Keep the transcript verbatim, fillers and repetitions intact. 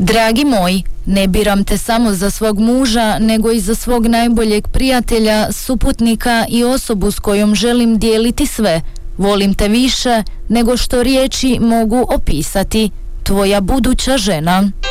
Dragi moj, ne biram te samo za svog muža, nego i za svog najboljeg prijatelja, suputnika i osobu s kojom želim dijeliti sve. Volim te više nego što riječi mogu opisati. Tvoja buduća žena.